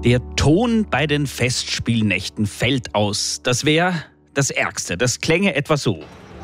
Der Ton bei den Festspielnächten fällt aus. Das wäre das Ärgste. Das klänge etwa so.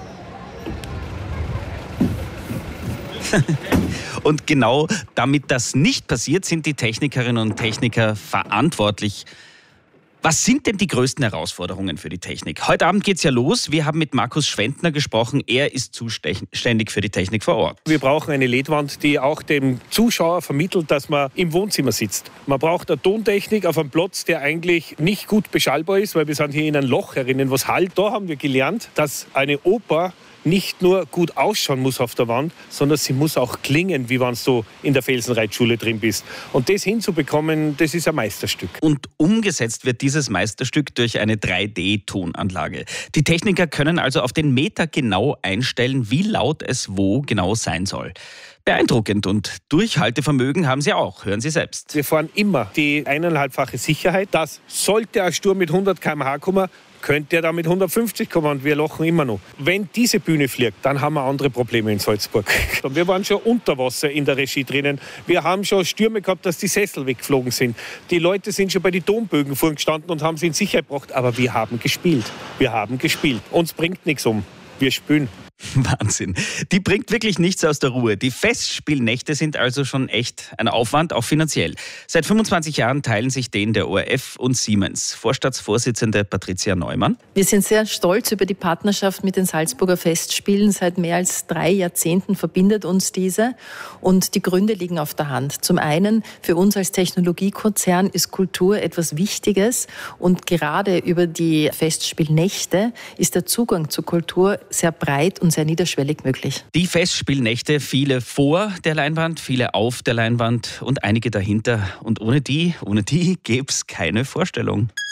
Und genau damit das nicht passiert, sind die Technikerinnen und Techniker verantwortlich. Was sind denn die größten Herausforderungen für die Technik? Heute Abend geht's ja los. Wir haben mit Markus Schwentner gesprochen. Er ist zuständig für die Technik vor Ort. Wir brauchen eine LED-Wand, die auch dem Zuschauer vermittelt, dass man im Wohnzimmer sitzt. Man braucht eine Tontechnik auf einem Platz, der eigentlich nicht gut beschallbar ist, weil wir sind hier in einem Loch herinnen, was halt. Da haben wir gelernt, dass eine Oper nicht nur gut ausschauen muss auf der Wand, sondern sie muss auch klingen, wie wenn du in der Felsenreitschule drin bist. Und das hinzubekommen, das ist ein Meisterstück. Und umgesetzt wird dieses Meisterstück durch eine 3D-Tonanlage. Die Techniker können also auf den Meter genau einstellen, wie laut es wo genau sein soll. Beeindruckend und Durchhaltevermögen haben sie auch. Hören Sie selbst. Wir fahren immer die 1,5-fache Sicherheit. Das sollte ein Sturm mit 100 km/h kommen, könnte er da mit 150 kommen und wir lachen immer noch. Wenn diese Bühne fliegt, dann haben wir andere Probleme in Salzburg. Wir waren schon unter Wasser in der Regie drinnen. Wir haben schon Stürme gehabt, dass die Sessel weggeflogen sind. Die Leute sind schon bei den Tonbögen vorgestanden und haben sie in Sicherheit gebracht. Aber wir haben gespielt. Wir haben gespielt. Uns bringt nichts um. Wir spielen. Wahnsinn. Die bringt wirklich nichts aus der Ruhe. Die Festspielnächte sind also schon echt ein Aufwand, auch finanziell. Seit 25 Jahren teilen sich den der ORF und Siemens. Vorstandsvorsitzende Patricia Neumann. Wir sind sehr stolz über die Partnerschaft mit den Salzburger Festspielen. Seit mehr als 3 Jahrzehnten verbindet uns diese. Und die Gründe liegen auf der Hand. Zum einen, für uns als Technologiekonzern ist Kultur etwas Wichtiges. Und gerade über die Festspielnächte ist der Zugang zur Kultur sehr breit und sehr niederschwellig möglich. Die Festspielnächte, viele vor der Leinwand, viele auf der Leinwand und einige dahinter. Und ohne die gäbe es keine Vorstellung.